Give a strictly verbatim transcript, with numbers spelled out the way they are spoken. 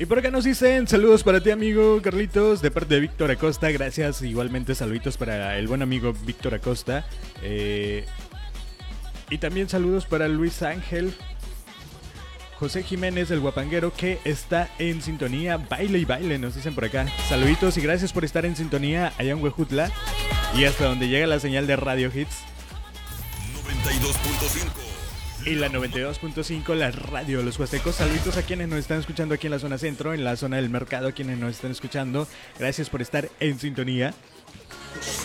Y por acá nos dicen saludos para ti, amigo Carlitos, de parte de Víctor Acosta. Gracias, igualmente saluditos para el buen amigo Víctor Acosta. Eh, y también saludos para Luis Ángel José Jiménez, el guapanguero, que está en sintonía. Baile y baile, nos dicen por acá. Saluditos y gracias por estar en sintonía allá en Huejutla y hasta donde llega la señal de Radio Hits noventa y dos punto cinco. y la noventa y dos punto cinco, la radio de los huastecos. Saluditos a quienes nos están escuchando aquí en la zona centro, en la zona del mercado, a quienes nos están escuchando. Gracias por estar en sintonía.